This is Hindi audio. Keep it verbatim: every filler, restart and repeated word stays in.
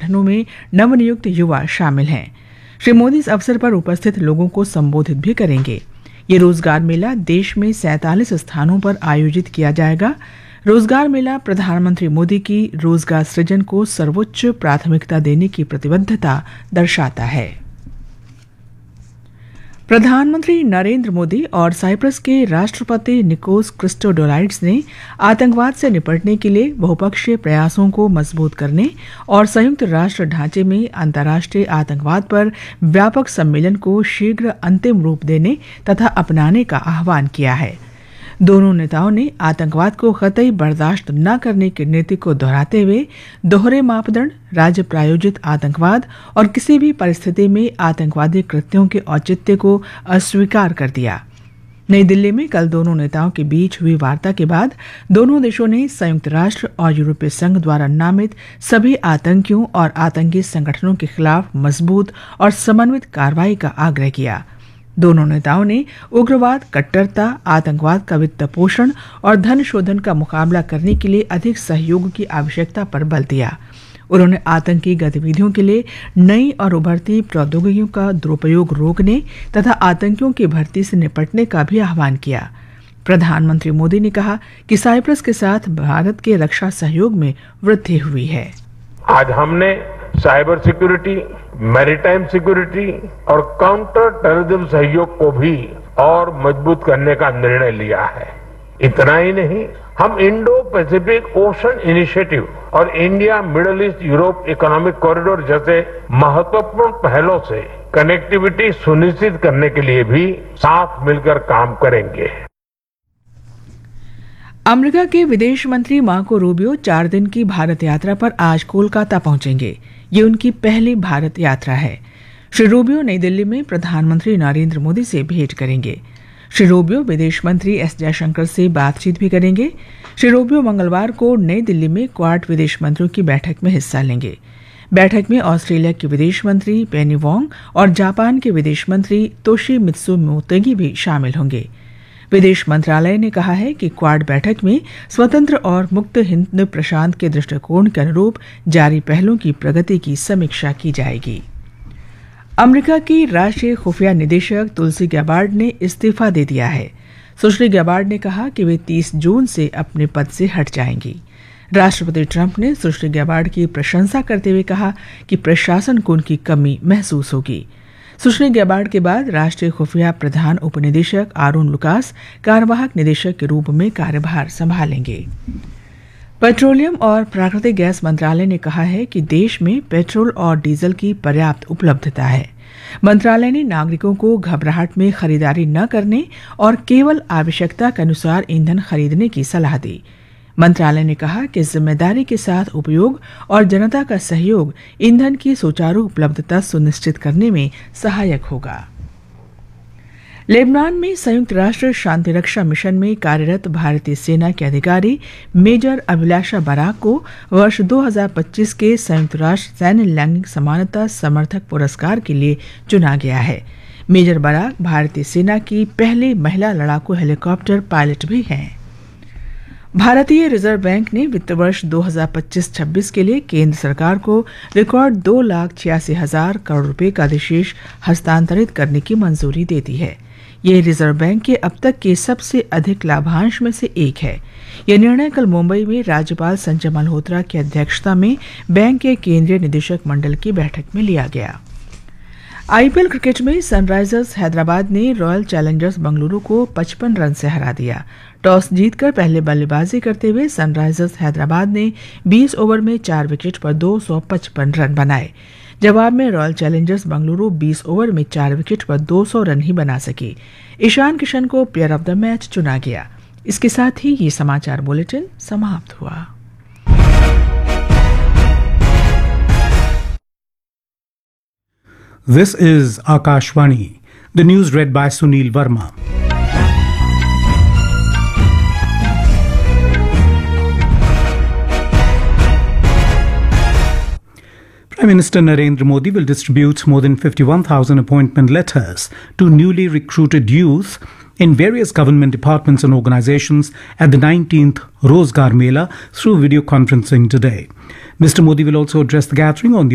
संगठनों में नवनियुक्त युवा शामिल हैं। श्री मोदी इस अवसर पर उपस्थित लोगों को संबोधित भी करेंगे। ये रोजगार मेला देश में सैंतालीस स्थानों पर आयोजित किया जाएगा। रोजगार मेला प्रधानमंत्री मोदी की रोजगार सृजन को सर्वोच्च प्राथमिकता देने की प्रतिबद्धता दर्शाता है। प्रधानमंत्री नरेंद्र मोदी और साइप्रस के राष्ट्रपति निकोस क्रिस्टोडोलाइड्स ने आतंकवाद से निपटने के लिए बहुपक्षीय प्रयासों को मजबूत करने और संयुक्त राष्ट्र ढांचे में अंतर्राष्ट्रीय आतंकवाद पर व्यापक सम्मेलन को शीघ्र अंतिम रूप देने तथा अपनाने का आह्वान किया है। दोनों नेताओं ने आतंकवाद को कतई बर्दाश्त न करने की नीति को दोहराते हुए दोहरे मापदंड, राज्य प्रायोजित आतंकवाद और किसी भी परिस्थिति में आतंकवादी कृत्यों के औचित्य को अस्वीकार कर दिया। नई दिल्ली में कल दोनों नेताओं के बीच हुई वार्ता के बाद दोनों देशों ने संयुक्त राष्ट्र और यूरोपीय संघ द्वारा नामित सभी आतंकियों और आतंकी संगठनों के खिलाफ मजबूत और समन्वित कार्रवाई का आग्रह किया। दोनों नेताओं ने उग्रवाद, कट्टरता, आतंकवाद का वित्त पोषण और धन शोधन का मुकाबला करने के लिए अधिक सहयोग की आवश्यकता पर बल दिया। उन्होंने आतंकी गतिविधियों के लिए नई और उभरती प्रौद्योगिकियों का दुरुपयोग रोकने तथा आतंकियों की भर्ती से निपटने का भी आह्वान किया। प्रधानमंत्री मोदी ने कहा कि साइप्रस के साथ भारत के रक्षा सहयोग में वृद्धि हुई है। आज हमने साइबर सिक्योरिटी, मैरीटाइम सिक्योरिटी और काउंटर टेररिज्म सहयोग को भी और मजबूत करने का निर्णय लिया है। इतना ही नहीं, हम इंडो पैसिफिक ओशन इनिशिएटिव और India middle east Europe economic corridor जैसे महत्वपूर्ण पहलों से कनेक्टिविटी सुनिश्चित करने के लिए भी साथ मिलकर काम करेंगे। अमेरिका के विदेश मंत्री मार्को रूबियो चार दिन की भारत यात्रा पर आज कोलकाता पहुंचेंगे। ये उनकी पहली भारत यात्रा है। श्री रूबियो नई दिल्ली में प्रधानमंत्री नरेंद्र मोदी से भेंट करेंगे। श्री रूबियो विदेश मंत्री एस जयशंकर से बातचीत भी करेंगे। श्री रूबियो मंगलवार को नई दिल्ली में क्वाड विदेश मंत्रियों की बैठक में हिस्सा लेंगे। बैठक में ऑस्ट्रेलिया के विदेश मंत्री पेनी वोंग और जापान के विदेश मंत्री तोशिमित्सु मोतेगी भी शामिल होंगे। विदेश मंत्रालय ने कहा है कि क्वाड बैठक में स्वतंत्र और मुक्त हिंद प्रशांत के दृष्टिकोण के अनुरूप जारी पहलों की प्रगति की समीक्षा की जाएगी। अमेरिका की राष्ट्रीय खुफिया निदेशक तुलसी गैबार्ड ने इस्तीफा दे दिया है। सुश्री गैबार्ड ने कहा कि वे तीस जून से अपने पद से हट जाएंगी। राष्ट्रपति ट्रंप ने सुश्री गैबार्ड की प्रशंसा करते हुए कहा कि प्रशासन को उनकी कमी महसूस होगी। सुश्री गैबार्ड के बाद राष्ट्रीय खुफिया प्रधान उपनिदेशक आरोन लुकास कार्यवाहक निदेशक के रूप में कार्यभार संभालेंगे। पेट्रोलियम और प्राकृतिक गैस मंत्रालय ने कहा है कि देश में पेट्रोल और डीजल की पर्याप्त उपलब्धता है। मंत्रालय ने नागरिकों को घबराहट में खरीदारी न करने और केवल आवश्यकता के अनुसार ईंधन खरीदने की सलाह दी। मंत्रालय ने कहा कि जिम्मेदारी के साथ उपयोग और जनता का सहयोग ईंधन की सुचारू उपलब्धता सुनिश्चित करने में सहायक होगा। लेबनान में संयुक्त राष्ट्र शांति रक्षा मिशन में कार्यरत भारतीय सेना के अधिकारी मेजर अभिलाषा बराक को वर्ष दो हज़ार पच्चीस के संयुक्त राष्ट्र सैन्य लैंगिक समानता समर्थक पुरस्कार के लिए चुना गया है। मेजर बराक भारतीय सेना की पहली महिला लड़ाकू हेलीकॉप्टर पायलट भी हैं। भारतीय रिजर्व बैंक ने वित्त वर्ष दो हज़ार पच्चीस छब्बीस के लिए केंद्र सरकार को रिकॉर्ड दो लाख छियासी हजार करोड़ रुपए का अधिशेष हस्तांतरित करने की मंजूरी दे दी है। ये रिजर्व बैंक के अब तक के सबसे अधिक लाभांश में से एक है। यह निर्णय कल मुंबई में राज्यपाल संजय मल्होत्रा की अध्यक्षता में बैंक के केंद्रीय निदेशक मंडल की बैठक में लिया गया। आईपीएल क्रिकेट में सनराइजर्स हैदराबाद ने रॉयल चैलेंजर्स बेंगलुरु को पचपन रन से हरा दिया। टॉस जीतकर पहले बल्लेबाजी करते हुए सनराइजर्स हैदराबाद ने बीस ओवर में चार विकेट पर दो सौ पचपन रन बनाए। जवाब में रॉयल चैलेंजर्स बेंगलुरु बीस ओवर में चार विकेट पर दो सौ रन ही बना सकी। ईशान किशन को प्लेयर ऑफ द मैच चुना गया। इसके साथ ही ये समाचार बुलेटिन समाप्त हुआ। This is Akashvani. The news read by Sunil Verma. Prime Minister Narendra Modi will distribute more than fifty-one thousand appointment letters to newly recruited youth in various government departments and organizations at the nineteenth Rozgar Mela through video conferencing today. Mister Modi will also address the gathering on the